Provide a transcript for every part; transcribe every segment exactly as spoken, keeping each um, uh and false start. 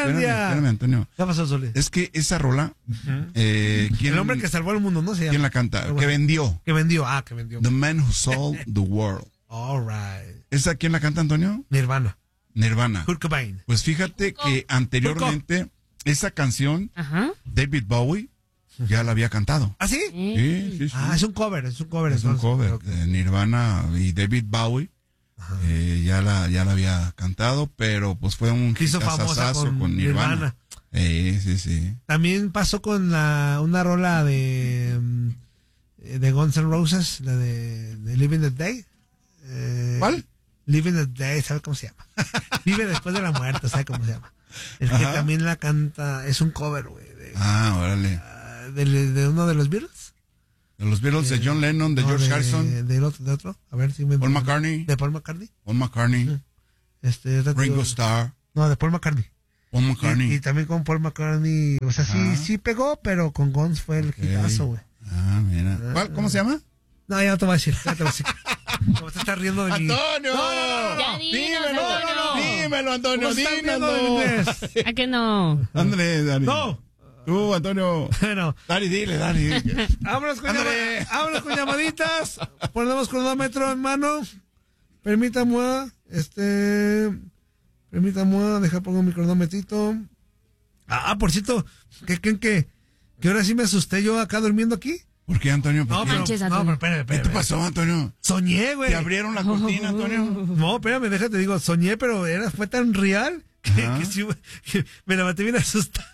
Finlandia. Espérame, espérame, Antonio. ¿Qué pasó, Zuli? Es que esa rola, Uh-huh. eh, ¿quién, el hombre que salvó el mundo, ¿no? Se llama. ¿quién la canta? Bueno, Que vendió. Que vendió, ah, que vendió. The Man Who Sold the World. All right. ¿Esa quién la canta, Antonio? Nirvana. Nirvana. Kurt Cobain. Pues fíjate que anteriormente esa canción, Ajá. David Bowie ya la había cantado. ¿Ah, sí? Sí, sí, sí. Ah, es un cover, es un cover. Es un entonces. cover. Ok. Eh, Nirvana y David Bowie eh, ya la ya la había cantado, pero pues fue un Se hizo famosa hitazazazo con, con Nirvana. Nirvana. Eh, sí, sí. También pasó con la, una rola de, mm, de Guns N' Roses, la de, de Living the Day. Eh, ¿Cuál? Living the Day, ¿sabe cómo se llama? Vive después de la muerte, ¿sabe cómo se llama? El que Ajá. también la canta, es un cover, güey, de, Ah, órale. ah, de, de uno de los Beatles. De los Beatles, de John Lennon, de No, George Harrison, De otro, de otro, a ver si me... Paul McCartney, De Paul McCartney. Paul McCartney, Este, otro- Ringo Starr, No, de Paul McCartney. Paul Y, McCartney. y también con Paul McCartney, o sea, sí, Ah. sí pegó, pero con Guns fue el Ok. hitazo, güey. Ah, mira. ¿Cuál? ¿Cómo se llama? No, ya no te voy a decir, ya te voy a decir. Como te estás riendo de mí. ¡Antonio! No, no, no, Ya dinos, Dímelo, Antonio. dímelo, Antonio, ¿Cómo estás riendo del inglés? dímelo. ¿A que no? Ándale, Dani. No. Tú, Antonio. Bueno, Dani, dile, Dani. vámonos con, Ándale. llama- vámonos con llamaditas. Ponemos cronómetro en mano. Permítame, este... Permítame, deja pongo mi cronómetrito. Ah, por cierto, ¿qué creen que, que ahora sí me asusté yo acá durmiendo aquí? ¿Por qué, Antonio? ¿Por No, qué? pero, Manches, no, Antonio. pero espérame, ¿Qué espérame. te pasó, Antonio? Soñé, güey. ¿Te abrieron la cortina, Antonio? No, espérame, déjate, digo, soñé, pero era, fue tan real que, Ajá. que sí, que me levanté bien asustado.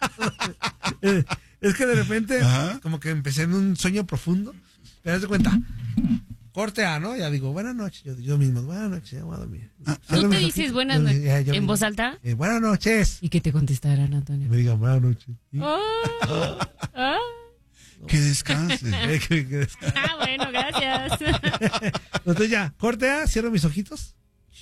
Eh, es que de repente, Ajá. como que empecé en un sueño profundo. Te das cuenta, corte A, ¿no? Ya digo, buenas noches, yo, yo mismo, buenas noches, ya voy a dormir. ¿Tú Cierro te mis dices ojitos, buenas yo- noches ya, yo en mismo. voz alta? Eh, buenas noches. ¿Y qué te contestarán, Y Antonio? me digan, buenas noches. Y- Oh, ah, Que descanse. Eh, que- que- ah, bueno, gracias. Entonces ya, corte A, cierro mis ojitos.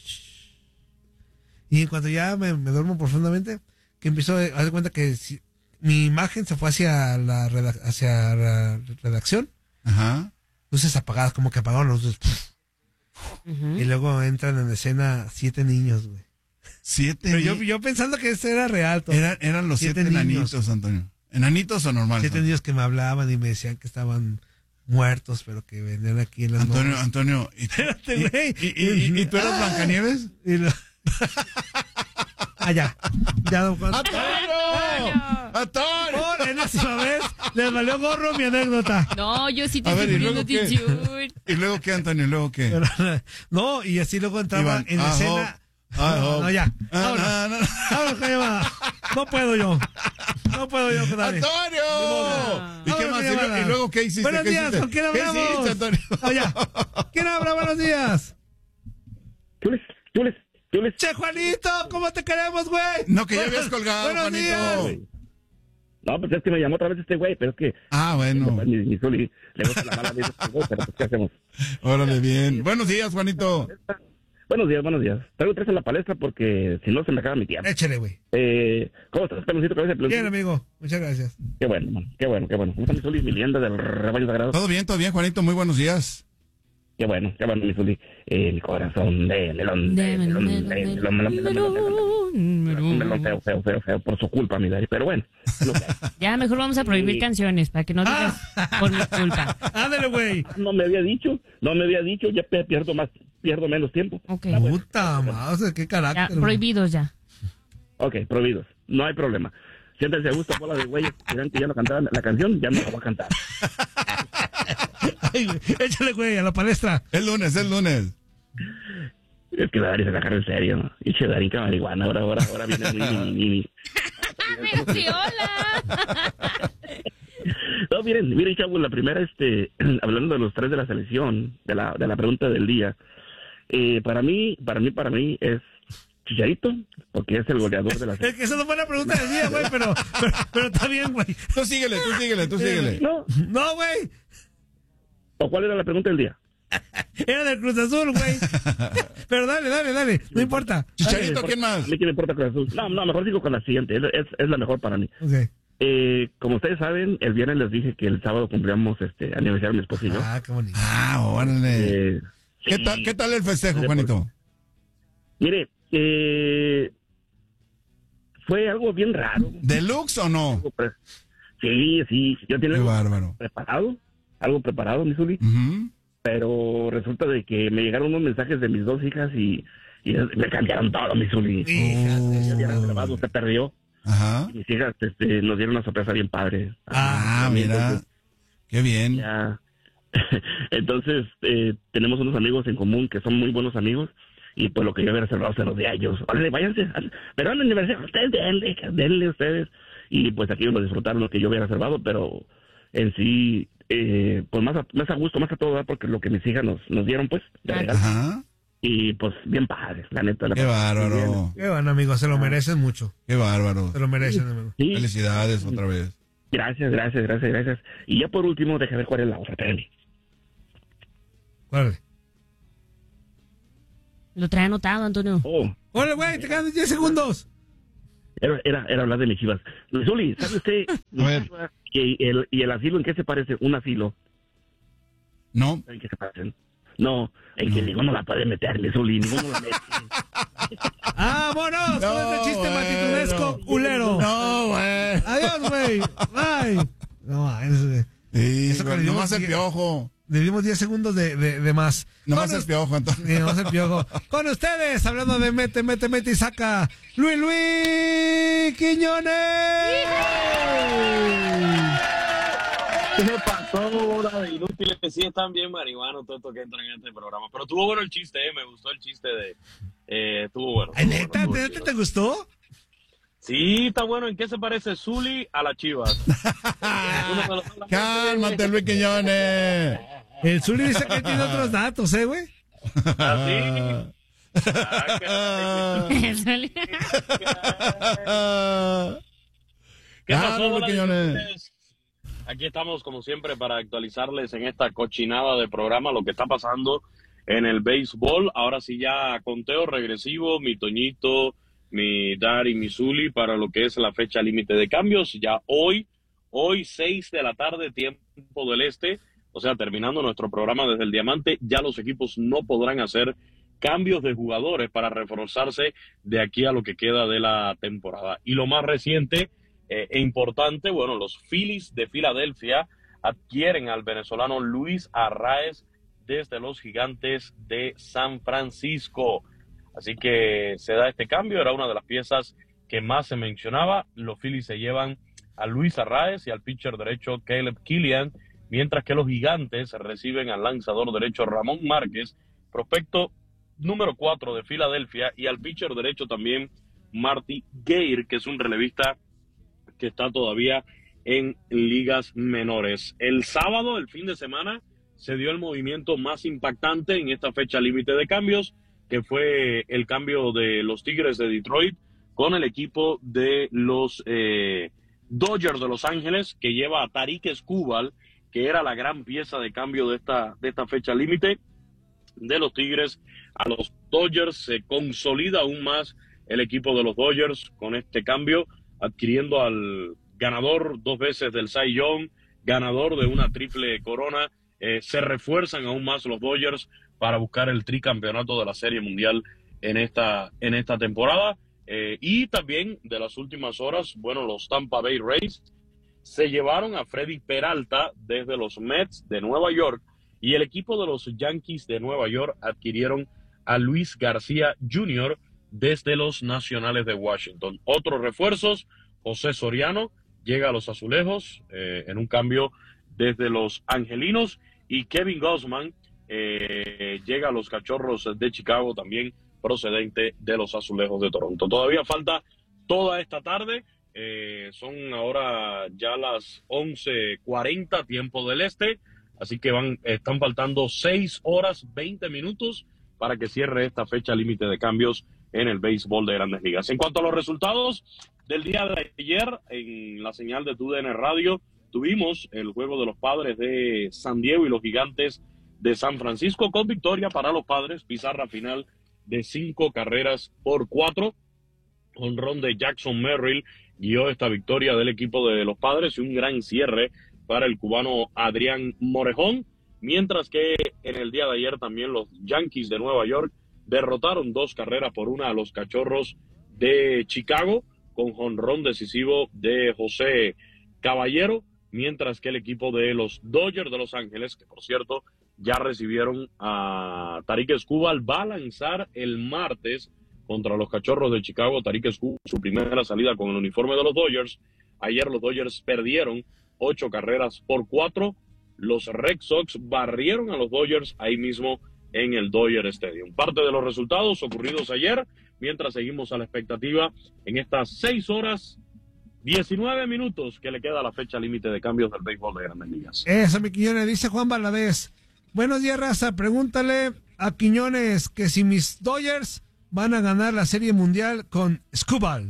Y en cuanto ya me, me duermo profundamente, que empiezo a dar cuenta que si- mi imagen se fue hacia la, redac- hacia la redacción, Ajá. luces apagadas, como que apagaron las luces. Ujú. Y luego entran en escena siete niños, güey. Siete. Pero yo, ni- yo pensando que eso era real. todo. Eran, eran los siete, Siete niños. enanitos, Antonio. ¿Enanitos o normales? Siete niños que me hablaban y me decían que estaban muertos, pero que venían aquí en las Antonio, noches. Antonio. ¿Y, Espérate, y- güey. y- y- y- y tú eras Blancanieves? Y lo- ah, ya. Ya, don Juan. ¡Antonio! ¡Antonio! Por enésima vez, les valió gorro mi anécdota. No, yo sí te A ver, estoy ¿y poniendo luego qué? atención. ¿Y luego qué, Antonio? ¿Y luego qué? Pero, no, y así luego entraba Iban, en ah, escena. hope, ah, no, hope. no, ya. Ah, Vámonos. no, no, no. Vámonos con llamada. No puedo yo. No puedo yo, dale. ¡Antonio! ¿Y qué Vámonos más? con ¿Y, luego, llamada. y luego qué hiciste? Buenos ¿Qué días, hiciste? ¿con quién ¿Qué hablamos? hiciste, Antonio? Oh, ya. ¿Quién habla? Buenos días. Chules, chules, chules. Che, Juanito, ¿cómo te queremos, güey? No, que ya Buenos- habías colgado, Buenos Juanito. días. No, pues es que me llamó otra vez este güey, pero es que Ah, bueno. mi, mi Zuli le gusta la mala vida a este güey, pero pues ¿qué hacemos? Órale, bien. Buenos días, Juanito. Buenos días, buenos días. Traigo tres en la palestra porque si no se me acaba mi tiempo. Échale, güey. Eh, ¿Cómo estás, peloncito? Cabeza de peloncito? Bien, amigo. Muchas gracias. Qué bueno, man. Qué bueno, qué bueno. ¿Cómo está mi Zuli? Mi leyenda del rebaño sagrado. Todo bien, todo bien, Juanito. Muy buenos días. Qué bueno, qué bueno, mi Zuli. Eh, mi corazón de melón, de De melón, melón, de melón, melón, melón, melón, melón, melón. melón, Un melón melón. feo, feo, feo, feo, por su culpa, mi Dari. Pero bueno, lo que hay. Ya, mejor vamos a prohibir Sí. canciones para que no digas por mi culpa. Ándale, güey. No me había dicho, no me había dicho, ya pe- pierdo más, pierdo menos tiempo. Ok, Puta madre, qué ya, carácter. güey. prohibidos ya. Ok, prohibidos. No hay problema. Siéntense a gusto, bola de güeyes. Dirán que ya no cantaban la canción, ya no la voy a cantar. Ay, güey. Échale, güey, a la palestra. El lunes, el lunes. Es que Dari se la agarra en serio, ¿no? Y che, Dari, que marihuana. Ahora, ahora, ahora viene muy, muy, muy, muy. Pero sí, hola. No, miren, miren, chavos, la primera, este, hablando de los tres de la selección, de la, de la pregunta del día. Eh, para mí, para mí, para mí es Chicharito, porque es el goleador de la Es selección. que esa no fue la pregunta del día, güey, pero, pero, pero está bien, güey. Tú síguele, tú síguele, tú síguele. No, No, güey. ¿o cuál era la pregunta del día? Era del Cruz Azul, güey. Pero dale, dale, dale. No importa. Chicharito, ¿quién más? A mí que me importa Cruz Azul. No, no, mejor digo con la siguiente, es, es, es la mejor para mí. Ok. Eh, como ustedes saben, el viernes les dije que el sábado cumplíamos este aniversario de mi esposo y yo. Ah, qué bonito. Ah, órale. Eh, ¿Qué sí. tal, qué tal el festejo, Juanito? Mire, eh, fue algo bien raro. ¿Deluxe o no? Sí, sí, yo tenía Qué algo bárbaro. preparado, algo preparado, mi Zuli, Ujú. pero resulta de que me llegaron unos mensajes de mis dos hijas y, y me cambiaron todo, mi Zuli. Fíjate. Ya habían grabado, se perdió. Ajá. Y mis hijas este, nos dieron una sorpresa bien padre. Ah, mira. Entonces, Qué bien. ya. Entonces, eh, tenemos unos amigos en común que son muy buenos amigos. Y pues lo que yo había reservado se los di a ellos. Órale, váyanse. Pero en la universidad, ustedes denle, denle ustedes. Y pues aquí lo disfrutaron lo que yo había reservado, pero en sí, eh, pues más a, más a gusto, más a todo, ¿verdad? Porque lo que mis hijas nos, nos dieron, pues, de regalo. Ajá. Y pues bien padre, la neta. La Qué bárbaro. Qué bueno, amigo, se lo merecen mucho. Qué bárbaro. Se lo merecen, amigo. Sí, Felicidades otra vez. gracias, gracias, gracias, gracias. Y ya por último, déjame ver cuál es la otra, espérame. Órale. Lo trae anotado, Antonio. Oh, Órale, güey, te quedan diez segundos. era, era, era hablar de mis chivas. Zuli, ¿sabe usted? A ver. Y el, y el asilo, ¿en qué se parece? Un asilo. No. ¿En qué se parecen? No, en que No. ninguno la puede meter, mi Zuli, ninguno la mete. ¡Vámonos! No, con este chiste bueno. matitunesco, culero. No, güey. Adiós, güey. Bye. No, es, Sí, Eso que güey, le no dimos más el die- piojo. le dimos diez segundos de, de, de más. No Con más el us- piojo, entonces. Sí, nomás el piojo. Con ustedes, hablando de mete, mete, mete y saca, Luis Luis Quiñones. ¿Qué pasó, bola de inútiles? Sí están bien marihuanos todos estos que entran en este programa. Pero estuvo bueno el chiste, ¿eh? Me gustó el chiste de... Eh, estuvo bueno. Ay, estuvo ¿Neta, bueno, estuvo neta chido. te gustó? Sí, está bueno. ¿En qué se parece Zuli a las Chivas? Uno de los- Cálmate, Luis Quiñones. El Zuli dice que tiene otros datos, ¿eh, güey? ¿Así? Ah, caray. ¿Qué Claro, pasó, bola de Quiñones. inútiles? Aquí estamos, como siempre, para actualizarles en esta cochinada de programa lo que está pasando en el béisbol. Ahora sí ya conteo regresivo, mi Toñito, mi Dari, mi Zuli, para lo que es la fecha límite de cambios. Ya hoy, hoy seis de la tarde, tiempo del este, o sea, terminando nuestro programa desde el Diamante, ya los equipos no podrán hacer cambios de jugadores para reforzarse de aquí a lo que queda de la temporada. Y lo más reciente eh, e importante, bueno, los Phillies de Filadelfia adquieren al venezolano Luis Arraez desde los Gigantes de San Francisco. Así que se da este cambio, era una de las piezas que más se mencionaba. Los Phillies se llevan a Luis Arraez y al pitcher derecho Caleb Killian, mientras que los Gigantes reciben al lanzador derecho Ramón Márquez, prospecto número cuatro de Filadelfia, y al pitcher derecho también Marty Gayr, que es un relevista que está todavía en ligas menores. El sábado, el fin de semana, se dio el movimiento más impactante en esta fecha límite de cambios, que fue el cambio de los Tigres de Detroit con el equipo de los eh, Dodgers de Los Ángeles, que lleva a Tarik Skubal, que era la gran pieza de cambio de esta, de esta fecha límite de los Tigres a los Dodgers. Se consolida aún más el equipo de los Dodgers con este cambio, adquiriendo al ganador dos veces del Cy Young, ganador de una triple corona. Eh, se refuerzan aún más los Dodgers para buscar el tricampeonato de la Serie Mundial en esta, en esta temporada. Eh, y también de las últimas horas, bueno, los Tampa Bay Rays se llevaron a Freddy Peralta desde los Mets de Nueva York, y el equipo de los Yankees de Nueva York adquirieron a Luis García junior desde los Nacionales de Washington. Otros refuerzos: José Soriano llega a los Azulejos eh, en un cambio desde los Angelinos, y Kevin Gausman eh, llega a los Cachorros de Chicago, también procedente de los Azulejos de Toronto. Todavía falta toda esta tarde, eh, son ahora ya las once cuarenta tiempo del este, así que van, están faltando seis horas veinte minutos para que cierre esta fecha límite de cambios en el béisbol de Grandes Ligas. En cuanto a los resultados del día de ayer, en la señal de T U D N Radio, tuvimos el juego de los Padres de San Diego y los Gigantes de San Francisco, con victoria para los Padres, pizarra final de cinco carreras por cuatro. Jonrón de Jackson Merrill guió esta victoria del equipo de los Padres, y un gran cierre para el cubano Adrián Morejón, mientras que en el día de ayer también los Yankees de Nueva York derrotaron dos carreras por una a los Cachorros de Chicago, con jonrón decisivo de José Caballero, mientras que el equipo de los Dodgers de Los Ángeles, que por cierto ya recibieron a Tarik Skubal, va a lanzar el martes contra los Cachorros de Chicago. Tarik Skubal, su primera salida con el uniforme de los Dodgers. Ayer los Dodgers perdieron ocho carreras por cuatro. Los Red Sox barrieron a los Dodgers ahí mismo en el Dodger Stadium. Parte de los resultados ocurridos ayer, mientras seguimos a la expectativa en estas seis horas, diecinueve minutos que le queda a la fecha límite de cambios del béisbol de Grandes Ligas. Eso, mi Quiñones, dice Juan Valadez. Buenos días, raza. Pregúntale a Quiñones que si mis Dodgers van a ganar la Serie Mundial con Skubal.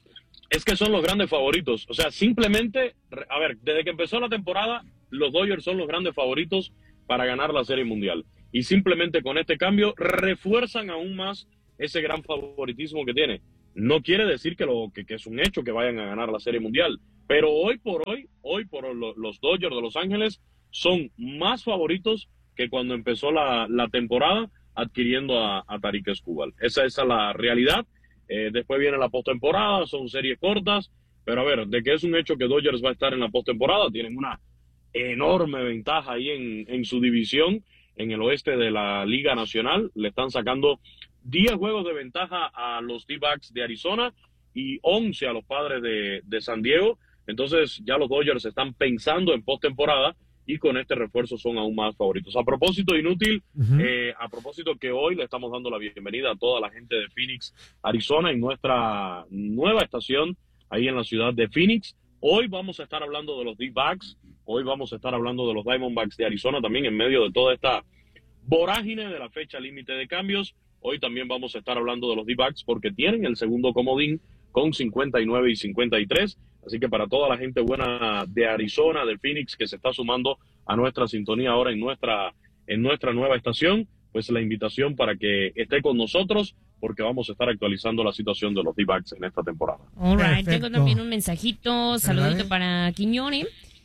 Es que son los grandes favoritos. O sea, simplemente, a ver, desde que empezó la temporada, los Dodgers son los grandes favoritos para ganar la Serie Mundial. Y simplemente con este cambio refuerzan aún más ese gran favoritismo que tiene. No quiere decir que, lo, que, que es un hecho que vayan a ganar la Serie Mundial, pero hoy por hoy, hoy por lo, los Dodgers de Los Ángeles son más favoritos que cuando empezó la, la temporada adquiriendo a, a Tarik Skubal. Esa, esa es la realidad. Eh, después viene la postemporada, son series cortas, pero a ver, de que es un hecho que Dodgers va a estar en la postemporada, tienen una enorme ventaja ahí en, en su división, en el oeste de la Liga Nacional. Le están sacando diez juegos de ventaja a los D-backs de Arizona y once a los Padres de, de San Diego. Entonces ya los Dodgers están pensando en postemporada y con este refuerzo son aún más favoritos. A propósito, inútil, uh-huh. eh, a propósito que hoy le estamos dando la bienvenida a toda la gente de Phoenix, Arizona, en nuestra nueva estación ahí en la ciudad de Phoenix. Hoy vamos a estar hablando de los D-backs, hoy vamos a estar hablando de los Diamondbacks de Arizona también en medio de toda esta vorágine de la fecha límite de cambios. Hoy también vamos a estar hablando de los D-backs porque tienen el segundo comodín con cincuenta y nueve y cincuenta y tres. Así que para toda la gente buena de Arizona, de Phoenix, que se está sumando a nuestra sintonía ahora en nuestra, en nuestra nueva estación, pues la invitación para que esté con nosotros porque vamos a estar actualizando la situación de los D-backs en esta temporada. All right. Tengo también un mensajito, saludito para Quiñones.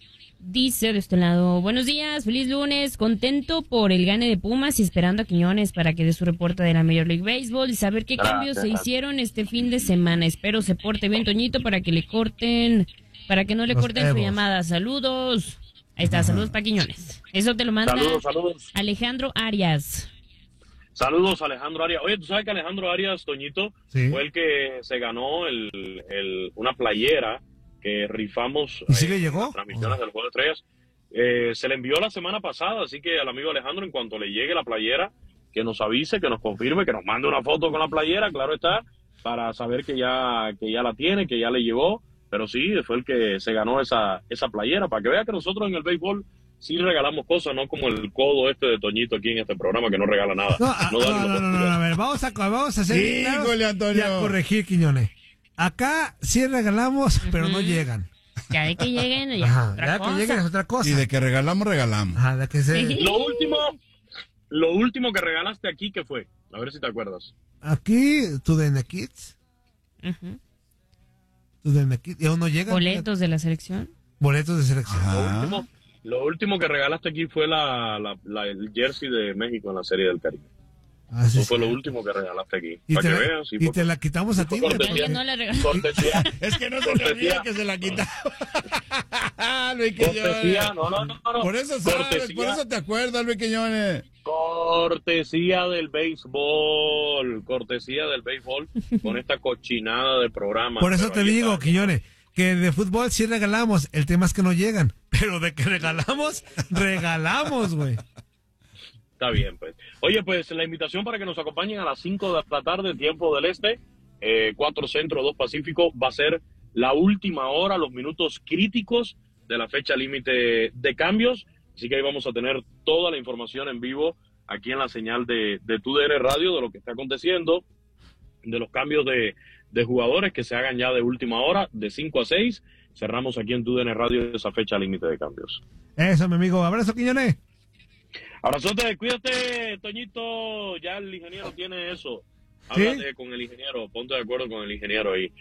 Dice de este lado, buenos días, feliz lunes, contento por el gane de Pumas y esperando a Quiñones para que dé su reporte de la Major League Baseball y saber qué Gracias. cambios se hicieron este fin de semana. Espero se porte bien, Toñito, para que le corten, para que no le Los corten su Evos. llamada. Saludos. Ahí está, saludos para Quiñones. Eso te lo manda Saludos, saludos. Alejandro Arias. Saludos, Alejandro Arias. Oye, ¿tú sabes que Alejandro Arias, Toñito, Sí. fue el que se ganó el, el, una playera que rifamos ¿Y sí eh, le en llegó? las transmisiones del Juego de Estrellas? Eh, se le envió la semana pasada, así que al amigo Alejandro, en cuanto le llegue la playera, que nos avise, que nos confirme, que nos mande una foto con la playera, claro está, para saber que ya, que ya la tiene, que ya le llegó, pero sí, fue el que se ganó esa, esa playera, para que vea que nosotros en el béisbol sí regalamos cosas, no como el codo este de Toñito aquí en este programa, que no regala nada. No, a, No da no, ni la no, no, no, oportunidad. a ver, vamos a, vamos a hacer claros Híjole, Antonio. y a corregir, Quiñones. Acá sí regalamos, pero no Ujú. llegan. Ya de que lleguen, ya Ajá, otra ya cosa. que lleguen es otra cosa. Y de que regalamos, regalamos. Ajá, de que se... Sí. Lo último, lo último que regalaste aquí, ¿qué fue? A ver si te acuerdas. Aquí, tu D N Kids, Ujú. tu D N Kids, y aún no llegan. Boletos de la selección. Boletos de selección. Lo Ajá. último, lo último que regalaste aquí fue la, la, la- el jersey de México en la Serie del Caribe. Ah, sí, Eso fue sí. lo último que regalaste aquí. Y Para te, que la, veas. sí, y fue- te la quitamos a ti, fue güey. cortesía. Alguien no le regaló. Cortesía, Es que no se Cortesía. me olvida que se la quitaba. Luis cortesía, Quiñones. no, no, no, no. Por eso sabes, cortesía, por eso te acuerdas, Luis Quiñones. cortesía del béisbol, cortesía del béisbol con esta cochinada de programa. Por eso Pero te ahí digo, está. Quiñones, que de fútbol sí regalamos, el tema es que no llegan. Pero de que regalamos, regalamos, güey. Está bien, pues. Oye, pues la invitación para que nos acompañen a las cinco de la tarde, tiempo del este, eh, cuatro centro, dos pacífico, va a ser la última hora, los minutos críticos de la fecha límite de cambios. Así que ahí vamos a tener toda la información en vivo aquí en la señal de, de T U D N Radio de lo que está aconteciendo, de los cambios de, de jugadores que se hagan ya de última hora, de cinco a seis. Cerramos aquí en T U D N Radio esa fecha límite de cambios. Eso, mi amigo. Abrazo, Quiñones. Abrazote, cuídate, Toñito. Ya el ingeniero tiene eso. ¿Sí? Háblate con el ingeniero, ponte de acuerdo con el ingeniero ahí.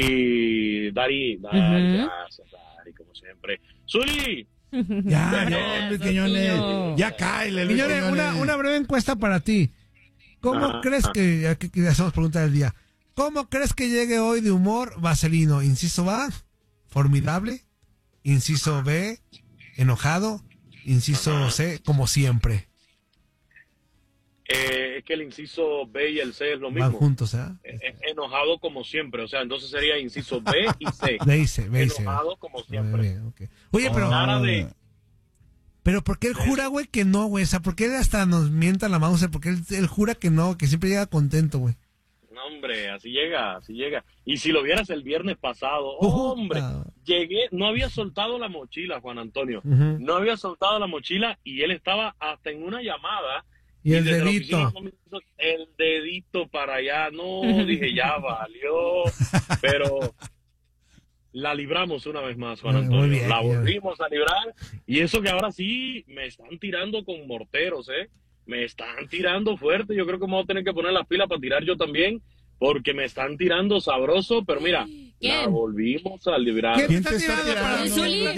Y Dari, Dari, Ujú. gracias, Dari, como siempre. Zuli, Ya, no, Luis Quiñones. Niño. Ya cáele, Luis Quiñones, una, Quiñones. una breve encuesta para ti. ¿Cómo Ajá, crees ajá. que, ya que, que hacemos pregunta del día, ¿Cómo crees que llegue hoy de humor Vaselino? Inciso A, formidable. Inciso B, enojado. Inciso Ajá. C, como siempre. Eh, es que el inciso B y el C es lo mismo. Van juntos, ¿eh? Eh, enojado como siempre, o sea, entonces sería inciso B y C. B y C, B y C. Enojado como siempre. Bien, okay. Oye, pero... De... Pero ¿por qué él jura, güey, que no, güey? O sea, ¿por qué él hasta nos mienta la mouse? Porque él, él jura que no, que siempre llega contento, güey. No, hombre, así llega, así llega. Y si lo vieras el viernes pasado, oh, hombre, uh, llegué, no había soltado la mochila, Juan Antonio. Uh-huh. No había soltado la mochila y él estaba hasta en una llamada. Y, y el dedito. El dedito para allá. No, dije, ya valió. Pero la libramos una vez más, Juan Antonio. Bien, la volvimos a librar. Y eso que ahora sí me están tirando con morteros, ¿eh? Me están tirando fuerte. Yo creo que me voy a tener que poner las pilas para tirar yo también. Porque me están tirando sabroso. Pero mira, ¿quién? La volvimos a librar. ¿Quién te está tirando?